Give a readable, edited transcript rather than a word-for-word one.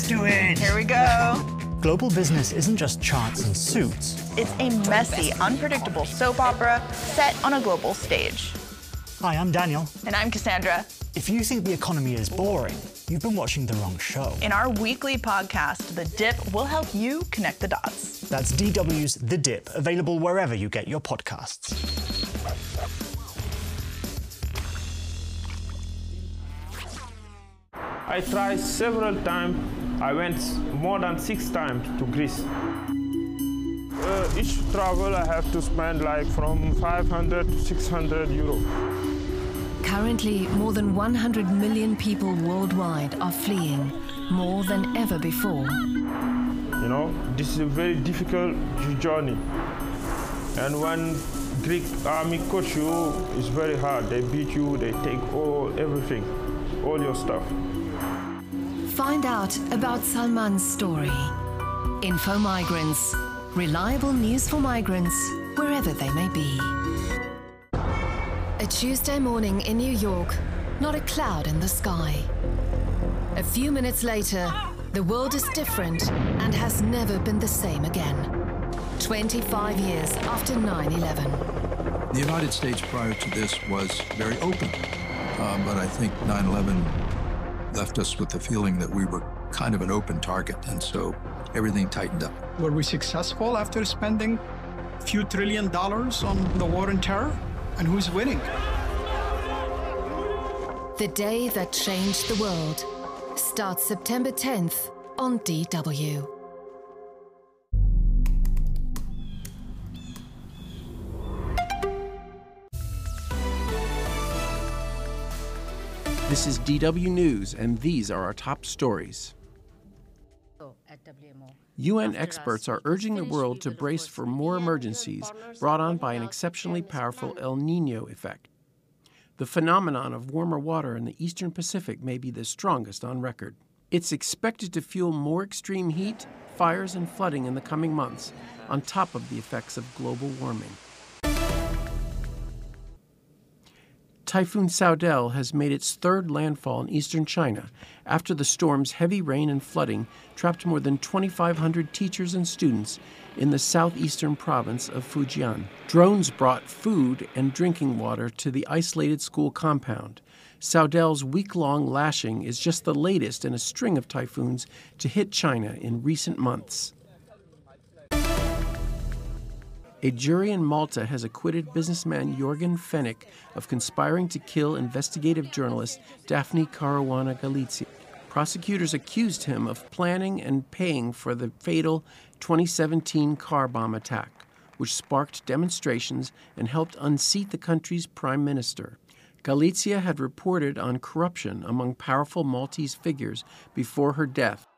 do it. Here we go. Global business isn't just charts and suits. It's a messy, unpredictable soap opera set on a global stage. Hi, I'm Daniel. And I'm Cassandra. If you think the economy is boring, you've been watching the wrong show. In our weekly podcast, The Dip, will help you connect the dots. That's DW's The Dip, available wherever you get your podcasts. I tried several times. I went more than 6 times to Greece. Each travel I have to spend like from 500 to 600 euro. Currently, more than 100 million people worldwide are fleeing, more than ever before. You know, this is a very difficult journey. And when Greek army catch you, it's very hard. They beat you, they take everything, all your stuff. Find out about Salman's story. Info Migrants. Reliable news for migrants, wherever they may be. A Tuesday morning in New York, not a cloud in the sky. A few minutes later, the world is different and has never been the same again. 25 years after 9/11. The United States prior to this was very open, but I think 9/11 left us with the feeling that we were kind of an open target, and so everything tightened up. Were we successful after spending a few $1 trillion on the war on terror? And who's winning? The day that changed the world starts September 10th on DW. This is DW News, and these are our top stories. UN experts are urging the world to brace for more emergencies brought on by an exceptionally powerful El Niño effect. The phenomenon of warmer water in the eastern Pacific may be the strongest on record. It's expected to fuel more extreme heat, fires, and flooding in the coming months, on top of the effects of global warming. Typhoon Saudel has made its third landfall in eastern China after the storm's heavy rain and flooding trapped more than 2,500 teachers and students in the southeastern province of Fujian. Drones brought food and drinking water to the isolated school compound. Saudel's week-long lashing is just the latest in a string of typhoons to hit China in recent months. A jury in Malta has acquitted businessman Jorgen Fenech of conspiring to kill investigative journalist Daphne Caruana Galizia. Prosecutors accused him of planning and paying for the fatal 2017 car bomb attack, which sparked demonstrations and helped unseat the country's prime minister. Galizia had reported on corruption among powerful Maltese figures before her death